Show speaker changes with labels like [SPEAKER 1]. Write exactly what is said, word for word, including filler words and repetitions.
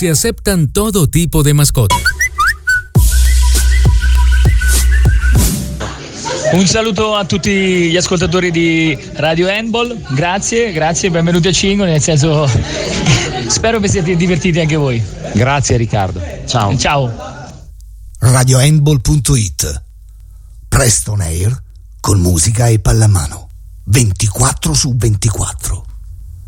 [SPEAKER 1] se aceptan todo tipo de mascotas.
[SPEAKER 2] Un saluto a tutti gli ascoltatori di Radio Handball, grazie, grazie, benvenuti a Cingo, nel senso spero vi siate divertiti anche voi.
[SPEAKER 3] Grazie Riccardo, ciao.
[SPEAKER 2] Ciao.
[SPEAKER 4] radio handball punto it, Preston Air con musica e pallamano, ventiquattro su ventiquattro.